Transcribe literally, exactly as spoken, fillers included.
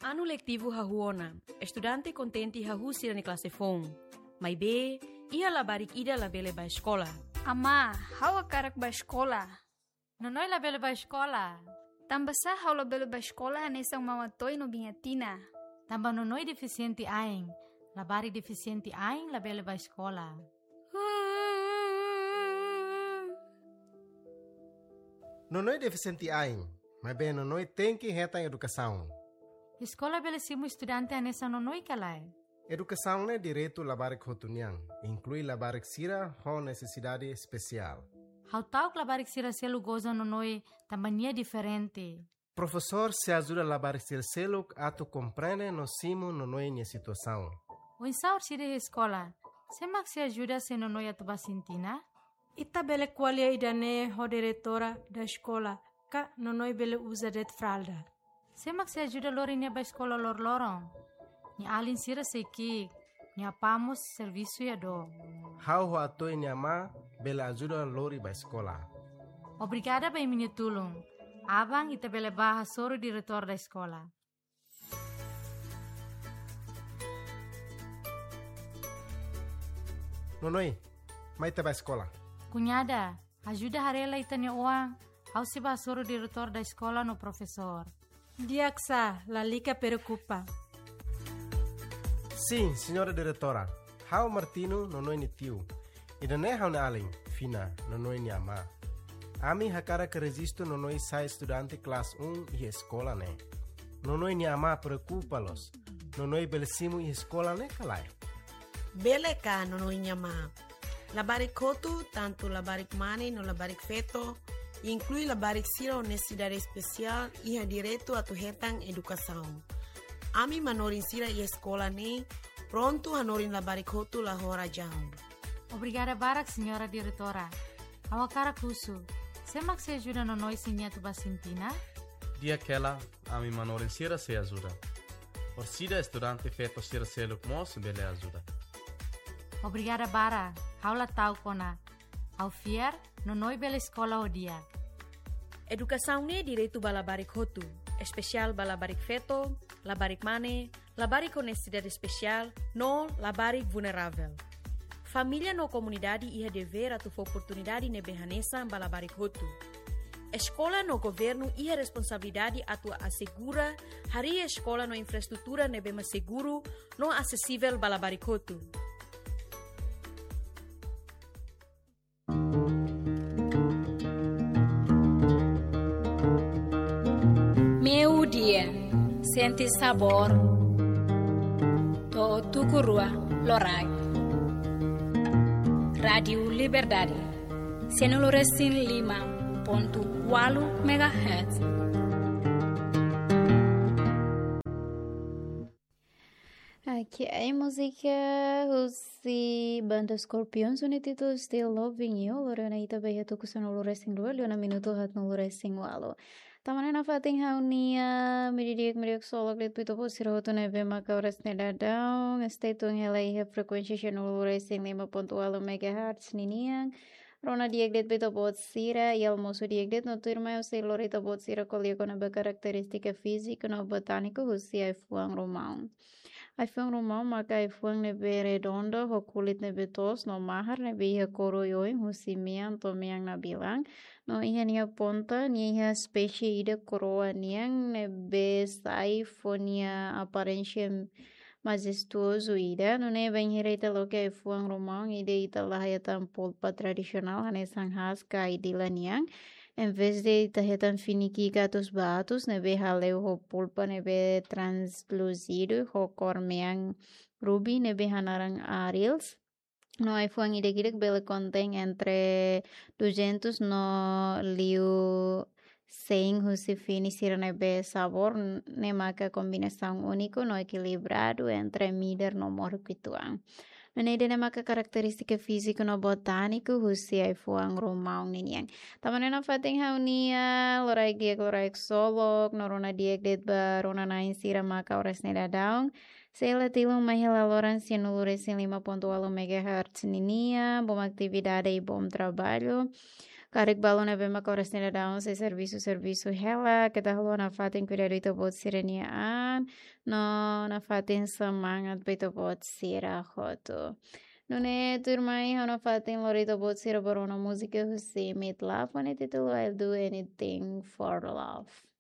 Ano letivo hahuona, estudante contente hahusira ni classe fom. Mai be, ia labarik ida labele ba escola. Ama, hawa karak ba escola. Nonoy labele ba escola. Tambasa hawa labele ba escola hanesang mawatoy no bingatina. Tamba nonoy deficiente aing. Labari deficiente aing labele ba escola. Nonoy deficiente aing. Mas bem, nonoy tem que reta em educação. Escola belesimo estudante anessa nonoy kalai. Educação é direito labarik hotuniang, inclui labarik sira ho necessidade especial. How tau labarik sira selu goza nonoy tambania diferente. Professor se ajuda labarik sira selu ato compreende no simo nonoy nia situação. O insaur sira escola, semak se ajuda se nonoy atuba sintina? Ita bele qualia idane ho diretora da escola, ka nonoy bele usa det fralda. Semak se ajuda lori nia ba escola lor lorong. Ni alin sira seki, ni apamos serviço ya do. How ho ato nia ma bele ajuda lori ba escola. Obrigada ba minha tulung. Abang ita bele baha soro diretor da escola. Nonoy, mai ita ba escola. Cunhada, ajuda harela ita nia uang. Au se ba soro diretor da escola no professor. Diaksa, la lica preocupa. Sim, senhora diretora. How Martino nonoy ni tio. Ida ne how na aling, fina, nonoy ni ama. Ami hakara que resisto nonoy sai estudante classe um e escola ne. Nonoy ni ama preocupa-los. Nonoy belesimo e escola ne kalai. Bele ka nonoy ni ama. Labarik kotu, tanto labarik mani no labarik feto, inclui labarik sira necessidade especial e ha direito a tu hetang educação. Ami manorin sira e escola ne, pronto hanorin labarik kotu la hora jam. Obrigada barak, senhora diretora. Awakara kusu. Semak se ajuda no noi sinha tu basintina? Dia aquela, ami manorin sira se ajuda. Orsida estudante feto sira se luk mos bele ajuda. Obrigada bara. Haula tau kona. Au fier, no noi bela escola o dia. Educação ne direito ba labarik hotu, especial ba labarik feto, labarik mane, labarik honestidade especial, no labarik vulnerável. Família no comunidade ia dever a tu oportunidade ne behanesa ba labarik hotu. Escola no governo ia responsabilidade a tu assegura hari escola no infraestrutura ne bema seguro, no acessível ba labarik hotu. Meu dia, sente sabor. To tukurua lorai. Radio Liberdade. Senuluresin lima ponto quatro megahertz. Aqui é a música Rusi Banda Scorpions, o título Still Loving You, Lorena ita baya tu kusan uluresin dua, liona minuto hat nuluresin walo. Tamane na fating haunia, medidiak mediak solok lit pito po sirahoto nebe maka oras nedadang, stay tune helai ha frekuensi uluresin lima ponto walo megahertz niniang. Rona diak det pito bot sira, yal mosu diak det no turma se lorita bot sira kolia kona ba karakteristika fisika no botanico husi ai fuang romão. Ai fuang romão maka ai fuang nebe redondo ho kulit nebe tos no mahar nebe iha koro yoing husi miang to miang na bilang. No iha nia ponta ni iha specie ida koroa niang nebe saifonia aparência majestuoso ida, no ne bem reita lo que fuang romão ida ita lahayatan polpa tradicional hanesang has ka idila niang, em vez de ita hetan finiki gatos batos nebe haleu ho polpa nebe translucido ho cormeang ruby nebe hanarang arils. No hay fuang ida girik bele contém entre duzentos no liu Sem Josefine Siranebe sabor ne marca combinação único no equilibrado entre míder no morquituang. Menede ne marca característica física no botânico husi ai fuang romão niniang. Tamane na fating haunia loraik diek loraik solok norona diek det ba rona nain sira marca ores nedadaung. Sela tilung mahela loran sinuluresin lima ponto walo megahertz ninia, bom atividade e bom trabalho. Karik balon na bema koresnila daon se serviço serviço hela kita halo na fatin cuidado ito bot sireniaan no na fatin semangat beito bot sira hoto. Nune turmai hano fatin lorito bot sira borono música husi mit love when it titulo I'll do anything for love.